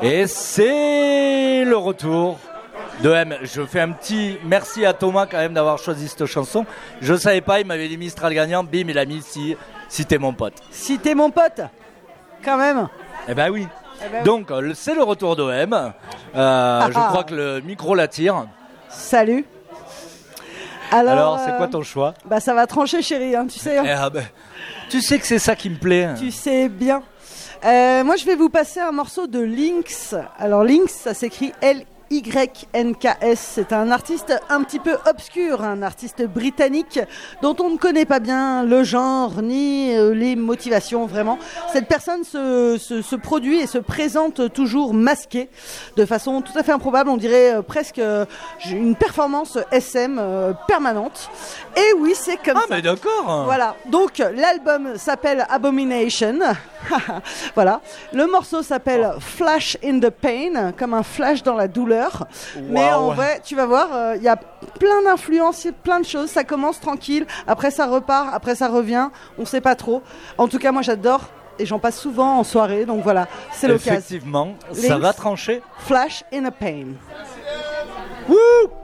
Et c'est le retour de M. Je fais un petit merci à Thomas quand même d'avoir choisi cette chanson. Je savais pas, il m'avait dit Mistral gagnant, bim, il a mis si t'es mon pote. Si t'es mon pote, quand même. Eh ben oui. Donc c'est le retour d'OM. Je crois que le micro l'attire. Salut. Alors c'est quoi ton choix? Bah ça va trancher chérie, hein, tu sais. Tu sais que c'est ça qui me plaît. Tu sais bien. Moi je vais vous passer un morceau de Lynx. Alors Lynx, ça s'écrit Lynks. C'est un artiste un petit peu obscur, un artiste britannique dont on ne connaît pas bien le genre ni les motivations vraiment. Cette personne se produit et se présente toujours masqué de façon tout à fait improbable, on dirait presque une performance SM permanente. Et oui, c'est comme ça. Ah mais d'accord. Voilà, donc l'album s'appelle Abomination. Voilà, le morceau s'appelle Flash in the Pain, comme un flash dans la douleur. Mais en vrai, tu vas voir, il y a plein d'influences, plein de choses. Ça commence tranquille, après ça repart, après ça revient. On sait pas trop. En tout cas, moi j'adore et j'en passe souvent en soirée. Donc voilà, c'est l'occasion. Effectivement, ça va trancher. Flash in a Pain. Wouh!